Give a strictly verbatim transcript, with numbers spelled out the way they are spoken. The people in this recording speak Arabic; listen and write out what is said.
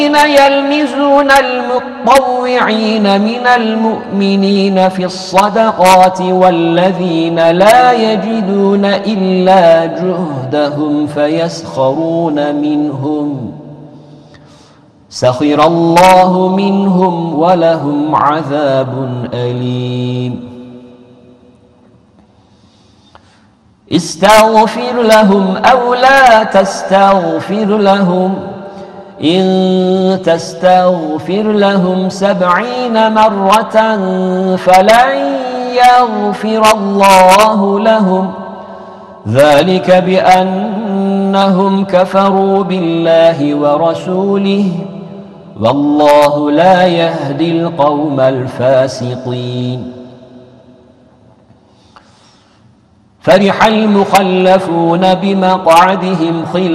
يلمزون المطوعين من المؤمنين في الصدقات والذين لا يجدون إلا جهدهم فيسخرون منهم سخر الله منهم ولهم عذاب أليم استغفر لهم أو لا تستغفر لهم إن تستغفر لهم سبعين مرة فلن يغفر الله لهم ذلك بأنهم كفروا بالله ورسوله والله لا يهدي القوم الفاسقين. فرح المخلفون بمقعدهم خلاف